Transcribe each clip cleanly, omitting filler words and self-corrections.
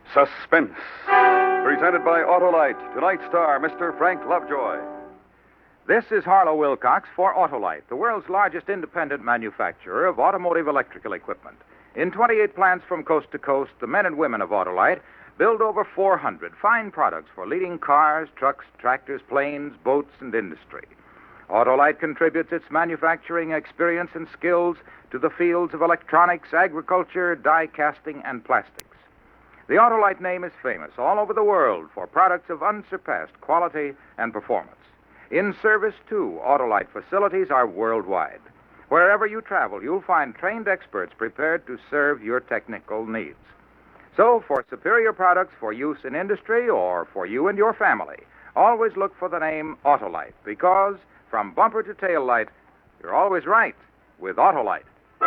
Suspense. Presented by Autolite. Tonight's star, Mr. Frank Lovejoy. This is Harlow Wilcox for Autolite, the world's largest independent manufacturer of automotive electrical equipment. In 28 plants from coast to coast, the men and women of Autolite build over 400 fine products for leading cars, trucks, tractors, planes, boats, and industry. Autolite contributes its manufacturing experience and skills to the fields of electronics, agriculture, die casting, and plastics. The Autolite name is famous all over the world for products of unsurpassed quality and performance. In service, too, Autolite facilities are worldwide. Wherever you travel, you'll find trained experts prepared to serve your technical needs. So, for superior products for use in industry or for you and your family, always look for the name Autolite, because from bumper to tail light, you're always right with Autolite.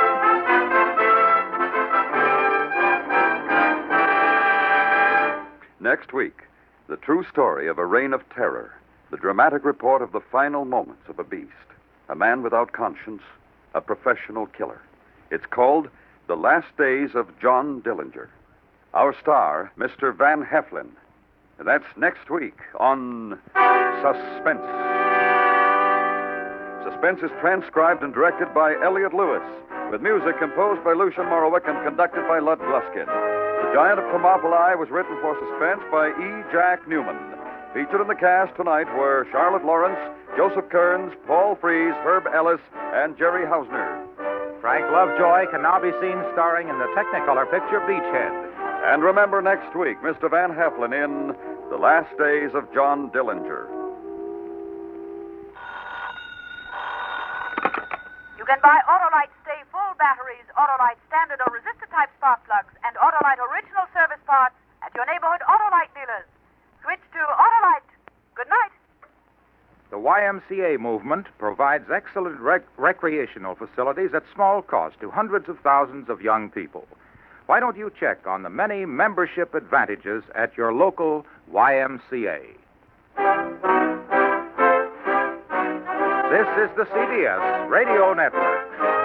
Next week, the true story of a reign of terror, the dramatic report of the final moments of a beast, a man without conscience, a professional killer. It's called The Last Days of John Dillinger. Our star, Mr. Van Heflin. And that's next week on Suspense. Suspense is transcribed and directed by Elliott Lewis, with music composed by Lucian Morowick and conducted by Lud Gluskin. The Giant of Thermopylae was written for Suspense by E. Jack Newman. Featured in the cast tonight were Charlotte Lawrence, Joseph Kearns, Paul Frees, Herb Ellis, and Jerry Hausner. Frank Lovejoy can now be seen starring in the Technicolor picture Beachhead. And remember next week, Mr. Van Heflin in The Last Days of John Dillinger. You can buy Autolite Stay Full batteries, Autolite Standard or Resistor type spark plugs, and Autolite Original service parts at your neighborhood Autolite dealers. Switch to Autolite. Good night. The YMCA movement provides excellent recreational facilities at small cost to hundreds of thousands of young people. Why don't you check on the many membership advantages at your local YMCA? This is the CBS Radio Network.